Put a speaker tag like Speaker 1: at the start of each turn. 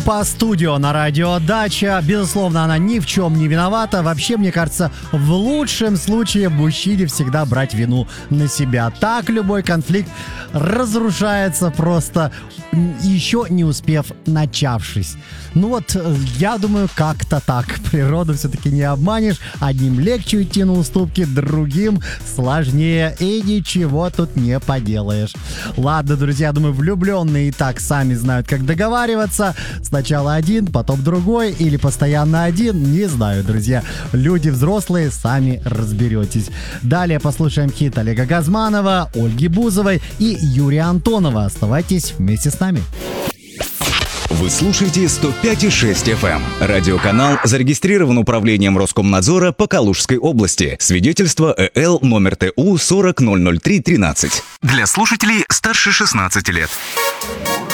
Speaker 1: По студио на радио Дача. Безусловно, она ни в чем не виновата. Вообще, мне кажется, в лучшем случае мужчине всегда брать вину на себя. Так любой конфликт разрушается просто, еще не успев начавшись. Ну вот, я думаю, как-то так. Природу все-таки не обманешь. Одним легче идти на уступки, другим сложнее. И ничего тут не поделаешь. Ладно, друзья, думаю, влюбленные и так сами знают, как договариваться. Сначала один, потом другой или постоянно один. Не знаю, друзья. Люди взрослые, сами разберетесь. Далее послушаем хит Олега Газманова, Ольги Бузовой и Юрия Антонова. Оставайтесь вместе с нами.
Speaker 2: Вы слушаете 105,6 FM. Радиоканал зарегистрирован управлением Роскомнадзора по Калужской области. Свидетельство ЭЛ номер ТУ 40 003 13. Для слушателей старше 16 лет.